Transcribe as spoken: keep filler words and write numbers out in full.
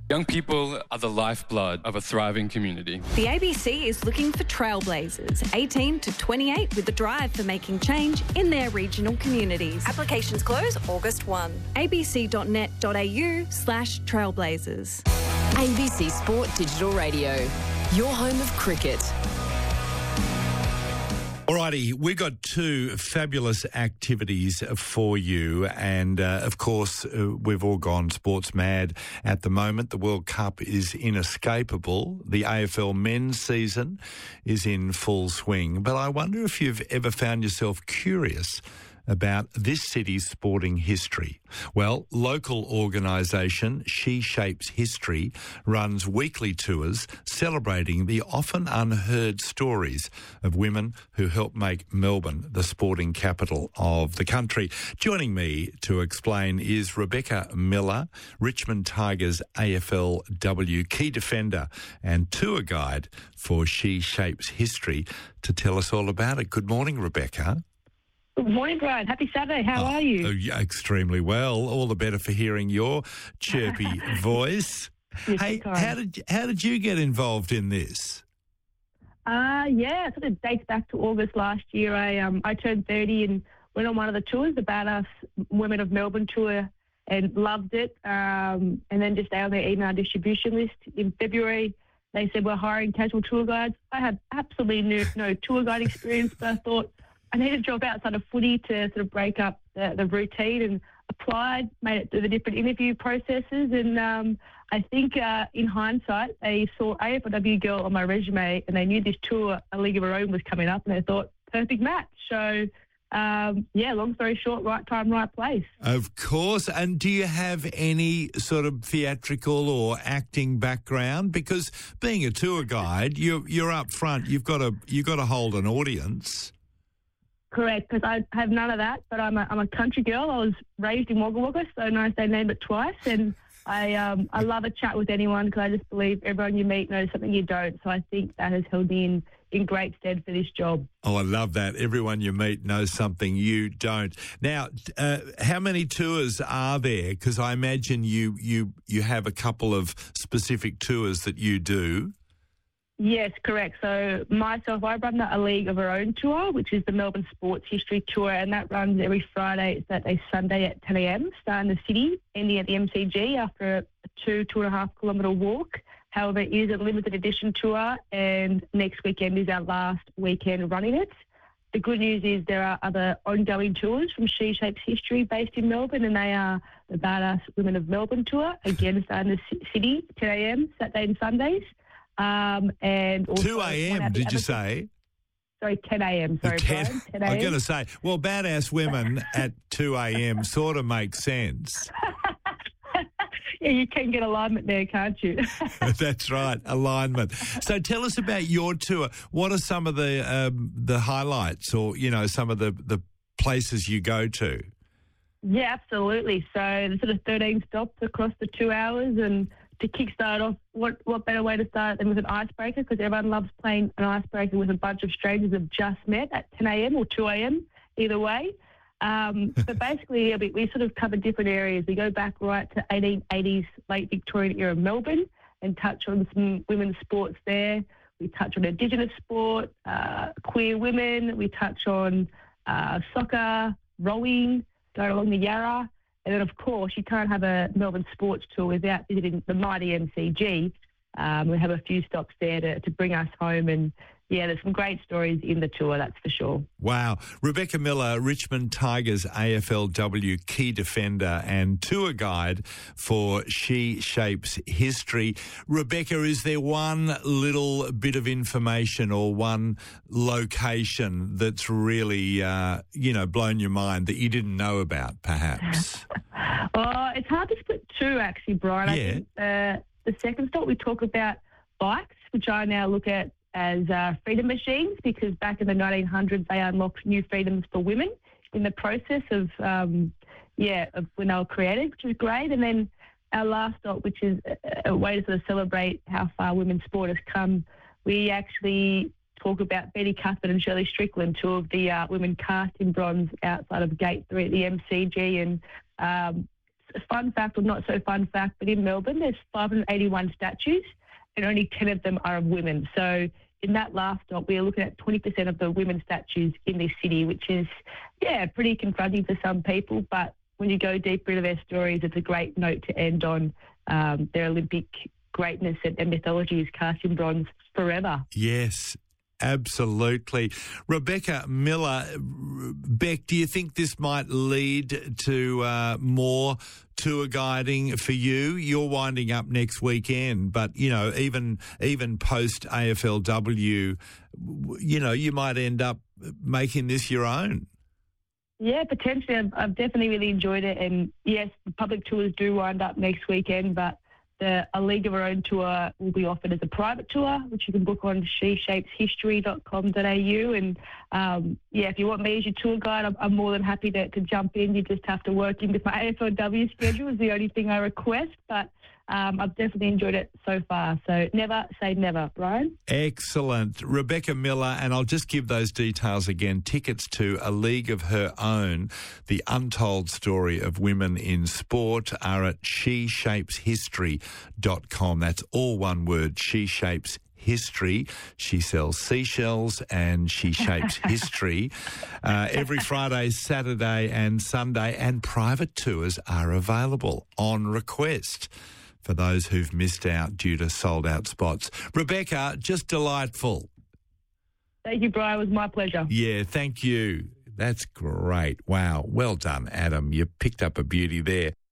Young people are the lifeblood of a thriving community. The A B C is looking for trailblazers, eighteen to twenty-eight, with a drive for making change in their regional communities. Applications close August first. abc.net.au slash trailblazers. A B C Sport Digital Radio, your home of cricket. Alrighty, we've got two fabulous activities for you, and uh, of course uh, we've all gone sports mad at the moment. The World Cup is inescapable. The A F L men's season is in full swing, but I wonder if you've ever found yourself curious about this city's sporting history. Well, local organisation She Shapes History runs weekly tours celebrating the often unheard stories of women who helped make Melbourne the sporting capital of the country. Joining me to explain is Rebecca Miller, Richmond Tigers A F L W key defender and tour guide for She Shapes History, to tell us all about it. Good morning, Rebecca. Good morning, Brian. Happy Saturday. How oh, are you? Oh, yeah, extremely well. All the better for hearing your chirpy voice. Yes, Hey, how did how did you get involved in this? Uh, yeah, it sort of dates back to August last year. I um I turned thirty and went on one of the tours, the Badass Women of Melbourne tour, and loved it. Um, and then just stay on their email distribution list in February. They said we're hiring casual tour guides. I had absolutely no, no tour guide experience, but I thought I needed a job outside of footy to sort of break up the, the routine, and applied, made it through the different interview processes. And um, I think uh, in hindsight, they saw A F L W girl on my resume and they knew this tour, A League of Her Own, was coming up, and they thought, perfect match. So, um, yeah, long story short, right time, right place. Of course. And do you have any sort of theatrical or acting background? Because being a tour guide, you're, you're up front. You've got to, you've got to hold an audience. Correct, because I have none of that, but I'm a, I'm a country girl. I was raised in Wagga Wagga, so nice they named it twice, and I um, I love a chat with anyone because I just believe everyone you meet knows something you don't, so I think that has held me in, in great stead for this job. Oh, I love that. Everyone you meet knows something you don't. Now, uh, how many tours are there? Because I imagine you, you, you have a couple of specific tours that you do. Yes, correct. So myself, I run the A League of Her Own tour, which is the Melbourne Sports History Tour, and that runs every Friday, Saturday, Sunday at ten a.m, starting the city, ending at the M C G after a two, two and a half kilometre walk. However, it is a limited edition tour, and next weekend is our last weekend running it. The good news is there are other ongoing tours from She Shapes History based in Melbourne, and they are the Badass Women of Melbourne tour, again starting the city, ten a.m, Saturday and Sundays. Um, and also two a.m, did you say? Sorry, ten a.m. Sorry, ten, Brian, ten a.m. I'm going to say, well, Badass Women at two a.m. sort of makes sense. Yeah, you can get alignment there, can't you? That's right, alignment. So tell us about your tour. What are some of the um, the highlights, or, you know, some of the, the places you go to? Yeah, absolutely. So the sort of thirteen stops across the two hours, and to kickstart off, what, what better way to start than with an icebreaker, because everyone loves playing an icebreaker with a bunch of strangers who've just met at ten a.m. or two a.m, either way. Um, but basically, yeah, we, we sort of cover different areas. We go back right to eighteen eighties, late Victorian era Melbourne, and touch on some women's sports there. We touch on Indigenous sport, uh, queer women. We touch on uh, soccer, rowing, go along the Yarra. And then, of course, you can't have a Melbourne sports tour without visiting the mighty M C G. Um, we have a few stops there to, to bring us home. And, yeah, there's some great stories in the tour, that's for sure. Wow. Rebecca Miller, Richmond Tigers A F L W key defender and tour guide for She Shapes History. Rebecca, is there one little bit of information or one location that's really, uh, you know, blown your mind that you didn't know about, perhaps? Oh, it's hard to split two, actually, Brian. Yeah. I think uh, the second stop we talk about bikes, which I now look at as uh, freedom machines, because back in the nineteen hundreds they unlocked new freedoms for women in the process of, um, yeah, of when they were created, which was great. And then our last stop, which is a, a way to sort of celebrate how far women's sport has come, we actually talk about Betty Cuthbert and Shirley Strickland, two of the uh, women cast in bronze outside of Gate three at the M C G, and um, fun fact or not so fun fact, but in Melbourne there's five hundred eighty-one statues and only ten of them are of women. So in that last stop, we are looking at twenty percent of the women statues in this city, which is, yeah, pretty confronting for some people. But when you go deeper into their stories, it's a great note to end on. Um, their Olympic greatness and, and mythology is cast in bronze forever. Yes, absolutely. Rebecca Miller, Beck, do you think this might lead to uh, more tour guiding for you? You're winding up next weekend, but, you know, even even post A F L W, you know, you might end up making this your own. Yeah, potentially. I've, I've definitely really enjoyed it. And, yes, the public tours do wind up next weekend, but the A League of Our Own tour will be offered as a private tour, which you can book on she shapes history dot com dot a u. And, um, yeah, if you want me as your tour guide, I'm, I'm more than happy to, to jump in. You just have to work in with my A F L W schedule is the only thing I request. But um, I've definitely enjoyed it so far. So never say never, Brian. Excellent. Rebecca Miller, and I'll just give those details again. Tickets to A League of Her Own, the untold story of women in sport, are at she shapes history dot com. That's all one word, She Shapes History. She sells seashells and she shapes history. Uh, every Friday, Saturday and Sunday, and private tours are available on request for those who've missed out due to sold-out spots. Rebecca, just delightful. Thank you, Brian. It was my pleasure. Yeah, thank you. That's great. Wow. Well done, Adam. You picked up a beauty there.